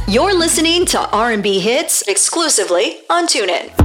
You're listening to R&B Hits exclusively on TuneIn.